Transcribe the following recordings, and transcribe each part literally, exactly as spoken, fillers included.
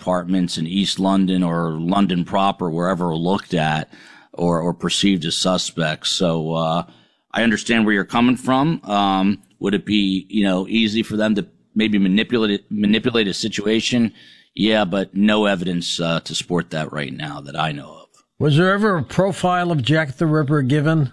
departments in East London or London proper, wherever looked at or, or perceived as suspects. So, uh, I understand where you're coming from. Um, would it be, you know, easy for them to maybe manipulate manipulate a situation? Yeah, but no evidence uh, to support that right now that I know of. Was there ever a profile of Jack the Ripper given?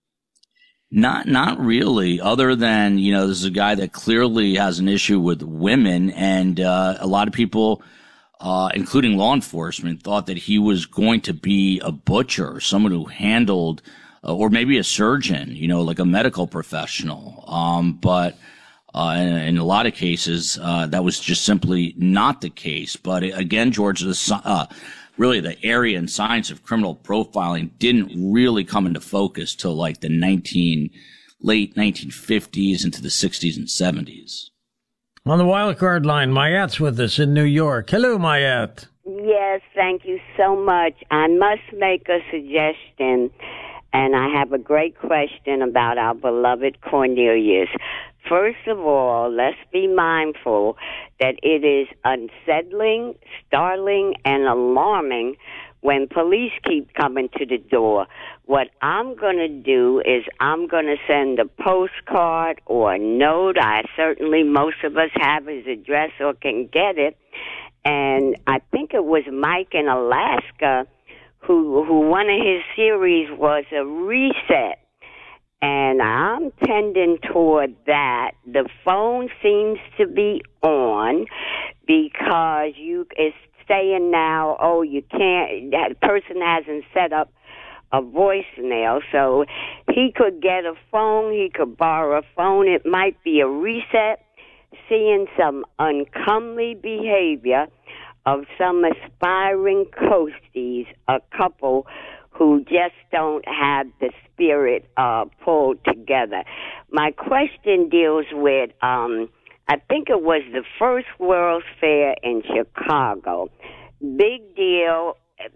Not, not really. Other than, you know, this is a guy that clearly has an issue with women, and uh, a lot of people, uh, including law enforcement, thought that he was going to be a butcher, someone who handled, uh, or maybe a surgeon, you know, like a medical professional. Um, but uh, in, in a lot of cases, uh, that was just simply not the case. But again, George, the uh, really the area and science of criminal profiling didn't really come into focus till like the nineteen late nineteen fifties into the sixties and seventies. On the wild card line, Mayat's with us in New York. Hello, Mayat. Yes, thank you so much. I must make a suggestion, and I have a great question about our beloved Cornelius. First of all, let's be mindful that it is unsettling, startling, and alarming when police keep coming to the door. What I'm going to do is I'm going to send a postcard or a note. I certainly, most of us have his address or can get it. And I think it was Mike in Alaska who, who one of his series was a reset. And I'm tending toward that. The phone seems to be on because you it's saying now, oh, you can't, that person hasn't set up a voicemail. So he could get a phone, he could borrow a phone. It might be a reset, seeing some uncomely behavior of some aspiring coasties, a couple who just don't have the spirit uh, pulled together. My question deals with, um, I think it was the first World's Fair in Chicago. Big deal,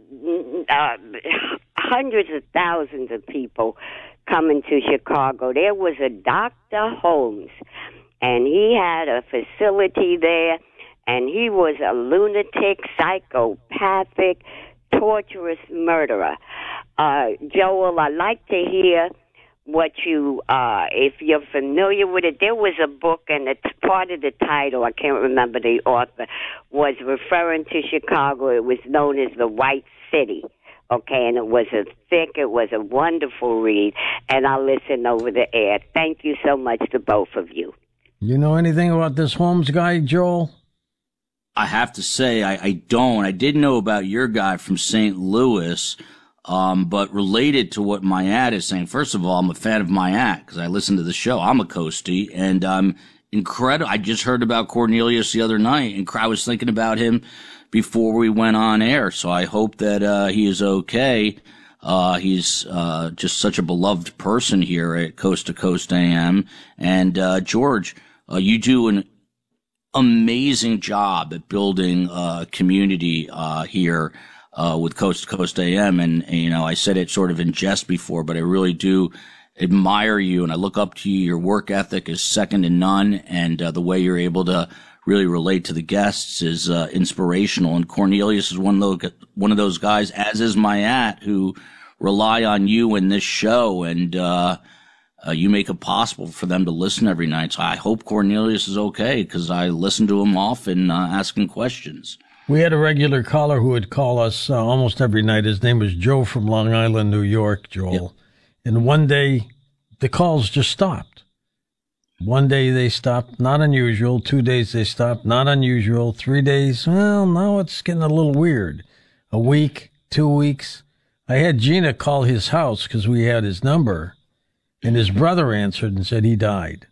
uh, hundreds of thousands of people coming to Chicago. There was a Doctor Holmes, and he had a facility there, and he was a lunatic, psychopathic, torturous murderer. Uh, Joel, I'd like to hear what you, uh, if you're familiar with it. There was a book, and it's part of the title, I can't remember the author, was referring to Chicago. It was known as the White City. Okay, and it was a thick, it was a wonderful read, and I'll listen over the air. Thank you so much to both of you. You know anything about this Holmes guy, Joel? I have to say, I, I don't. I did know about your guy from Saint Louis, um, but related to what Mayat is saying, first of all, I'm a fan of Mayat because I listen to the show. I'm a coastie, and I'm incredible. I just heard about Cornelius the other night, and I was thinking about him before we went on air, so I hope that uh, he is okay. Uh, he's uh, just such a beloved person here at Coast to Coast A M. And uh, George, uh, you do an amazing job at building a community uh, here uh, with Coast to Coast A M. And, and, you know, I said it sort of in jest before, but I really do admire you, and I look up to you. Your work ethic is second to none, and uh, the way you're able to really relate to the guests is uh, inspirational. And Cornelius is one of those one of those guys, as is Mayat, who rely on you in this show, and uh, uh, you make it possible for them to listen every night. So I hope Cornelius is okay, because I listen to him often uh, asking questions. We had a regular caller who would call us uh, almost every night. His name was Joe from Long Island, New York, Joel. Yep. And one day, the calls just stopped. One day they stopped, not unusual. Two days they stopped, not unusual. Three days, well, now it's getting a little weird. A week, two weeks. I had Gina call his house because we had his number, and his brother answered and said he died.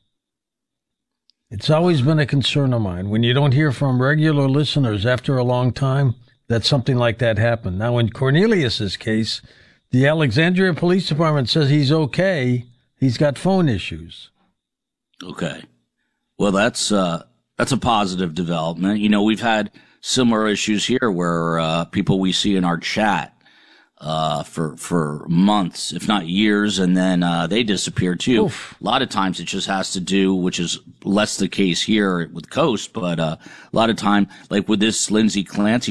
It's always been a concern of mine. When you don't hear from regular listeners after a long time, that something like that happened. Now, in Cornelius's case, the Alexandria Police Department says he's okay. He's got phone issues. Okay. Well, that's uh, that's a positive development. You know, we've had similar issues here where uh, people we see in our chat uh, for for months, if not years, and then uh, they disappear too. Oof. A lot of times it just has to do, which is less the case here with Coast, but uh, a lot of time, like with this Lindsay Clancy